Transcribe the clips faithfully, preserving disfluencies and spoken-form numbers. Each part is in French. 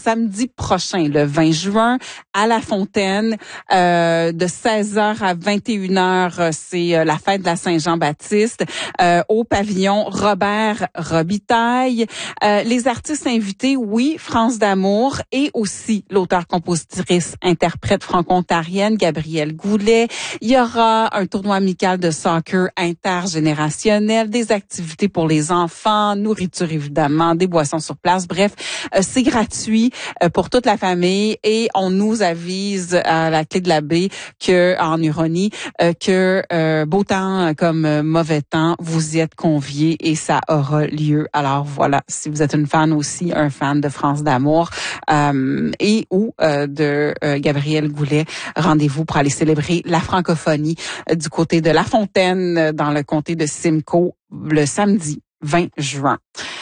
samedi prochain, le vingt juin, à La Fontaine, euh, de seize heures à vingt et une heures. C'est euh, la fête de la Saint-Jean-Baptiste euh, au pavillon Robert Robitaille. Euh, les artistes invités, oui, France d'amour et aussi l'auteure-compositrice interprète franco-ontarienne Gabrielle Goulet. Il y aura un tournoi amical de soccer intergénérationnel, des activités pour les enfants, nourriture évidemment, des boissons sur place. Bref, euh, c'est gratuit euh, pour toute la famille et on nous avise à la Clé de la Baie que, en Huronie, euh, que euh, beau temps comme euh, mauvais temps, vous y êtes conviés et ça aura lieu. Alors voilà, si vous êtes une fan aussi, un fan de France d'amour euh, et ou euh, de euh, Gabrielle Goulet, rendez-vous pour aller célébrer la francophonie euh, du côté de La Fontaine, euh, dans le comté de Simcoe, le samedi vingt juin.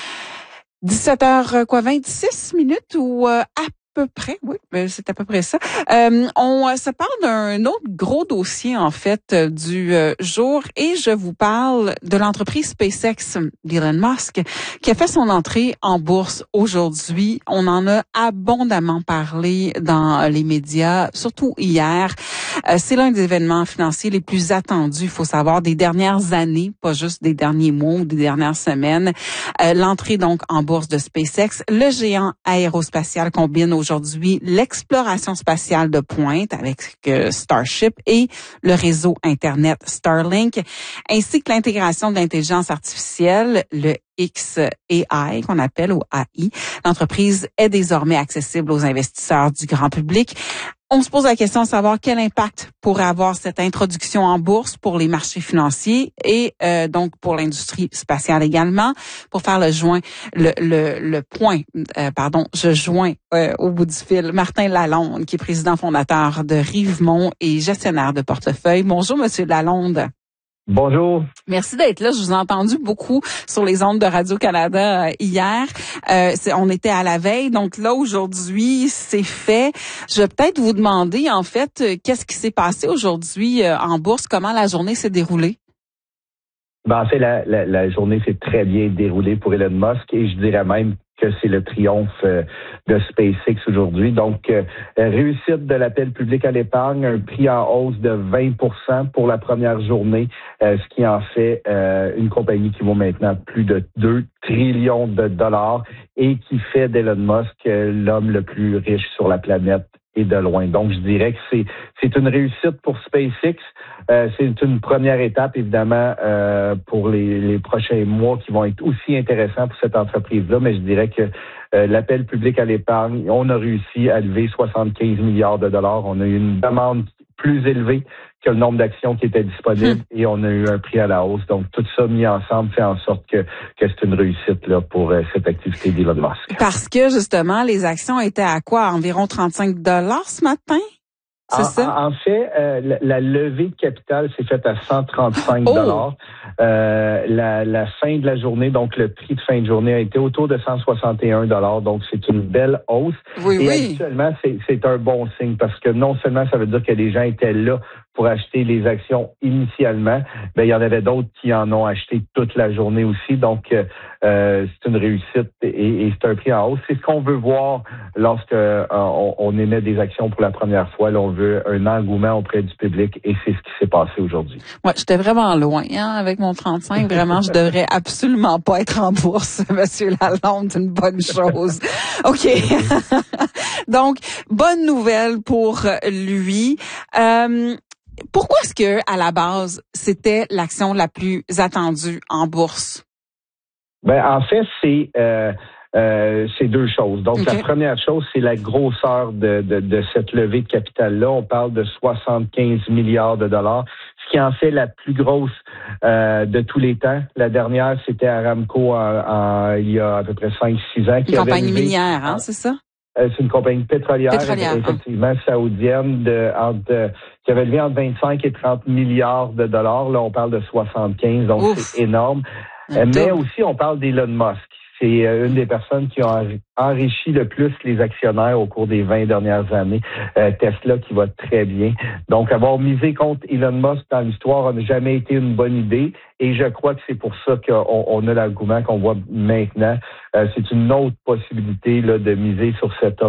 dix-sept heures, quoi, vingt-six minutes ou euh, à peu près, oui, c'est à peu près ça. Euh, on euh, se parle d'un autre gros dossier, en fait, euh, du euh, jour, et je vous parle de l'entreprise SpaceX d'Elon Musk, qui a fait son entrée en bourse aujourd'hui. On en a abondamment parlé dans les médias, surtout hier. Euh, c'est l'un des événements financiers les plus attendus, il faut savoir, des dernières années, pas juste des derniers mois ou des dernières semaines. Euh, l'entrée, donc, en bourse de SpaceX. Le géant aérospatial combine aujourd'hui l'exploration spatiale de pointe avec euh, Starship et le réseau Internet Starlink, ainsi que l'intégration de l'intelligence artificielle, le X A I qu'on appelle, ou A I. L'entreprise est désormais accessible aux investisseurs du grand public. On se pose la question de savoir quel impact pourrait avoir cette introduction en bourse pour les marchés financiers et euh, donc pour l'industrie spatiale également. Pour faire le joint, le le, le point, euh, pardon, je joins euh, au bout du fil Martin Lalonde, qui est président fondateur de Rivemont et gestionnaire de portefeuille. Bonjour, Monsieur Lalonde. Bonjour. Merci d'être là. Je vous ai entendu beaucoup sur les ondes de Radio-Canada euh, hier. Euh, c'est, on était à la veille, donc là, aujourd'hui, c'est fait. Je vais peut-être vous demander, en fait, euh, qu'est-ce qui s'est passé aujourd'hui euh, en bourse? Comment la journée s'est déroulée? Ben, en fait, la, la, la journée s'est très bien déroulée pour Elon Musk et je dirais même que c'est le triomphe euh, de SpaceX aujourd'hui. Donc, euh, réussite de l'appel public à l'épargne, un prix en hausse de vingt pour cent pour la première journée, euh, ce qui en fait euh, une compagnie qui vaut maintenant plus de deux trillions de dollars et qui fait d'Elon Musk euh, l'homme le plus riche sur la planète et de loin. Donc, je dirais que c'est c'est une réussite pour SpaceX. Euh, c'est une première étape, évidemment, euh, pour les, les prochains mois qui vont être aussi intéressants pour cette entreprise-là. Mais je dirais que euh, l'appel public à l'épargne, on a réussi à lever soixante-quinze milliards de dollars. On a eu une demande plus élevée que le nombre d'actions qui étaient disponibles et on a eu un prix à la hausse. Donc, tout ça mis ensemble fait en sorte que, que c'est une réussite là pour euh, cette activité d'Elon Musk. Parce que, justement, les actions étaient à quoi? Environ trente-cinq dollars ce matin? C'est en, ça? En, en fait, euh, la, la levée de capital s'est faite à cent trente-cinq dollars. Oh. Euh, la, la fin de la journée, donc le prix de fin de journée a été autour de cent soixante et un dollars. Donc, c'est une belle hausse. Oui, et oui. Actuellement, c'est, c'est un bon signe parce que non seulement ça veut dire que les gens étaient là pour acheter les actions initialement, ben il y en avait d'autres qui en ont acheté toute la journée aussi. Donc, euh, c'est une réussite et, et c'est un prix en hausse. C'est ce qu'on veut voir lorsque euh, on, on émet des actions pour la première fois. Là, on veut un engouement auprès du public et c'est ce qui s'est passé aujourd'hui. Ouais, j'étais vraiment loin hein, avec mon trente-cinq. Vraiment, je devrais absolument pas être en bourse, Monsieur Lalonde. C'est une bonne chose. OK. Donc, bonne nouvelle pour lui. Euh, Pourquoi est-ce que, à la base, c'était l'action la plus attendue en bourse? Ben, en fait, c'est euh, euh, c'est deux choses. Donc, okay. La première chose, c'est la grosseur de, de, de cette levée de capital-là. On parle de soixante-quinze milliards de dollars, ce qui en fait la plus grosse euh, de tous les temps. La dernière, c'était Aramco en, en, il y a à peu près cinq six ans. Une compagnie minière, hein, c'est ça? C'est une compagnie pétrolière, pétrolière effectivement, hein. saoudienne, de, entre, qui avait levé entre vingt-cinq et trente milliards de dollars. Là, on parle de soixante-quinze, donc Ouf. C'est énorme. Un Mais double. Aussi, on parle d'Elon Musk. C'est une des personnes qui ont enrichi le plus les actionnaires au cours des vingt dernières années. Euh, Tesla qui va très bien. Donc, avoir misé contre Elon Musk dans l'histoire n'a jamais été une bonne idée. Et je crois que c'est pour ça qu'on on a l'engouement qu'on voit maintenant. Euh, c'est une autre possibilité là, de miser sur cet homme.